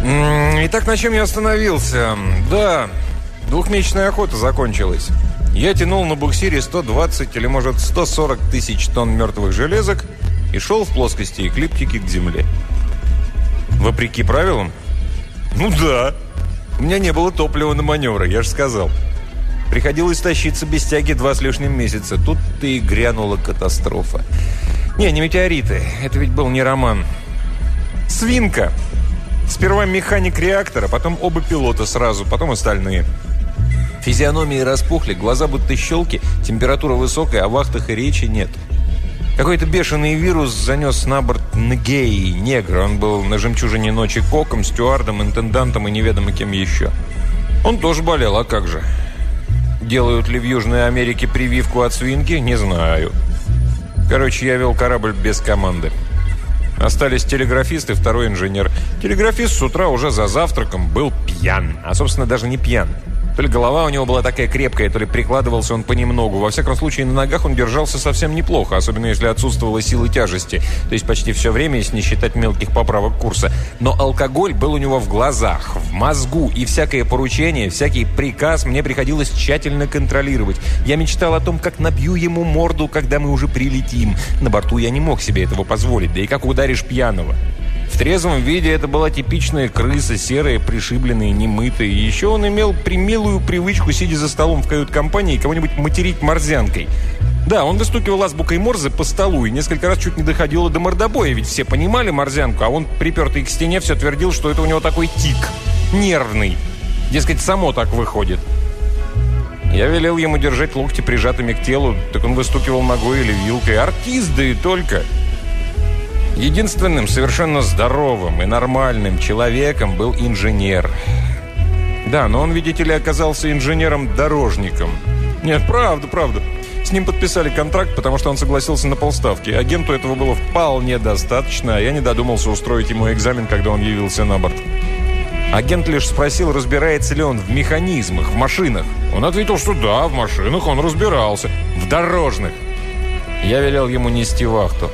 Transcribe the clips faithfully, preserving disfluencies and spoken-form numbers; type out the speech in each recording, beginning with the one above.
Итак, на чем я остановился? Да, двухмесячная охота закончилась. Я тянул на буксире сто двадцать или, может, сто сорок тысяч тонн мертвых железок и шел в плоскости эклиптики к земле. Вопреки правилам? Ну да. У меня не было топлива на маневры, я же сказал. Приходилось тащиться без тяги два с лишним месяца. Тут-то и грянула катастрофа. Не, не метеориты. Это ведь был не роман. Свинка. Сперва механик реактора, потом оба пилота сразу, потом остальные. Физиономии распухли, глаза будто щелки, температура высокая, о вахтах и речи нет. Какой-то бешеный вирус занес на борт Нгеи, негра. Он был на «Жемчужине ночи» коком, стюардом, интендантом и неведомо кем еще. Он тоже болел, а как же? Делают ли в Южной Америке прививку от свинки? Не знаю. Короче, я вел корабль без команды. Остались телеграфист и второй инженер. Телеграфист с утра уже за завтраком был пьян. А, собственно, даже не пьян. То ли голова у него была такая крепкая, то ли прикладывался он понемногу. Во всяком случае, на ногах он держался совсем неплохо, особенно если отсутствовала сила тяжести. То есть почти все время, если не считать мелких поправок курса. Но алкоголь был у него в глазах, в мозгу. И всякое поручение, всякий приказ мне приходилось тщательно контролировать. Я мечтал о том, как набью ему морду, когда мы уже прилетим. На борту я не мог себе этого позволить. Да и как ударишь пьяного? В трезвом виде это была типичная крыса, серая, пришибленная, немытая. И еще он имел примилую привычку, сидя за столом в кают-компании, кого-нибудь материть морзянкой. Да, он выстукивал азбукой Морзе по столу и несколько раз чуть не доходило до мордобоя, ведь все понимали морзянку, а он, припертый к стене, все твердил, что это у него такой тик, нервный. Дескать, само так выходит. Я велел ему держать локти прижатыми к телу, так он выстукивал ногой или вилкой. Артист, да и только. Единственным совершенно здоровым и нормальным человеком был инженер. Да, но он, видите ли, оказался инженером-дорожником. Нет, правда, правда. С ним подписали контракт, потому что он согласился на полставки. Агенту этого было вполне достаточно, а я не додумался устроить ему экзамен, когда он явился на борт. Агент лишь спросил, разбирается ли он в механизмах, в машинах. Он ответил, что да, в машинах он разбирался. В дорожных. Я велел ему нести вахту.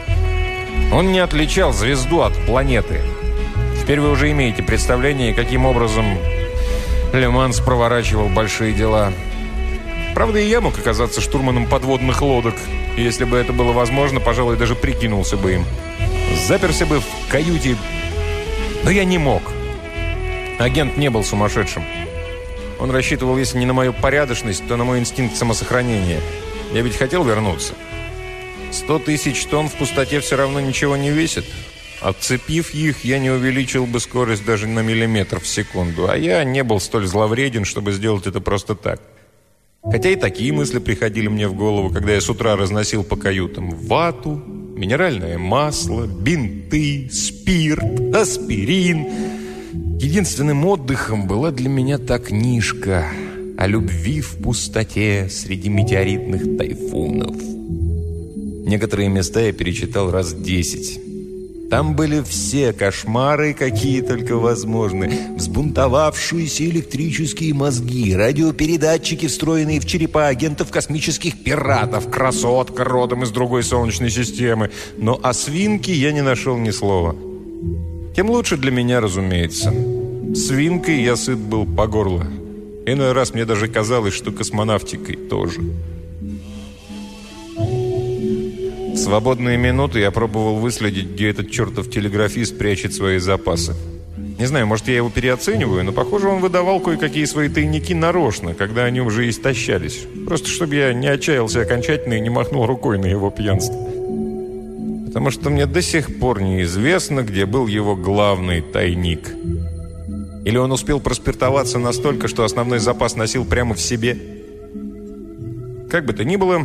Он не отличал звезду от планеты. Теперь вы уже имеете представление, каким образом Ле-Манс проворачивал большие дела. Правда, и я мог оказаться штурманом подводных лодок. И если бы это было возможно, пожалуй, даже прикинулся бы им. Заперся бы в каюте. Но я не мог. Агент не был сумасшедшим. Он рассчитывал, если не на мою порядочность, то на мой инстинкт самосохранения. Я ведь хотел вернуться. Сто тысяч тонн в пустоте все равно ничего не весит. Отцепив их, я не увеличил бы скорость даже на миллиметр в секунду. А я не был столь зловреден, чтобы сделать это просто так. Хотя и такие мысли приходили мне в голову, когда я с утра разносил по каютам вату, минеральное масло, бинты, спирт, аспирин. Единственным отдыхом была для меня та книжка о любви в пустоте среди метеоритных тайфунов. Некоторые места я перечитал раз десять. Там были все кошмары, какие только возможны. Взбунтовавшиеся электрические мозги, радиопередатчики, встроенные в черепа агентов космических пиратов, красотка родом из другой солнечной системы. Но о свинке я не нашел ни слова. Тем лучше для меня, разумеется. Свинкой я сыт был по горло. Иной раз мне даже казалось, что космонавтикой тоже. В свободные минуты я пробовал выследить, где этот чертов телеграфист прячет свои запасы. Не знаю, может, я его переоцениваю, но, похоже, он выдавал кое-какие свои тайники нарочно, когда они уже истощались. Просто чтобы я не отчаялся окончательно и не махнул рукой на его пьянство. Потому что мне до сих пор неизвестно, где был его главный тайник. Или он успел проспиртоваться настолько, что основной запас носил прямо в себе. Как бы то ни было...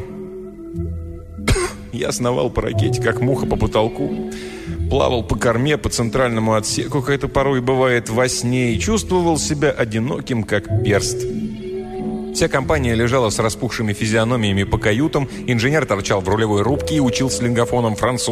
Я сновал по ракете, как муха по потолку, плавал по корме, по центральному отсеку, как это порой бывает во сне, и чувствовал себя одиноким, как перст. Вся компания лежала с распухшими физиономиями по каютам, инженер торчал в рулевой рубке и учил с лингафоном француз.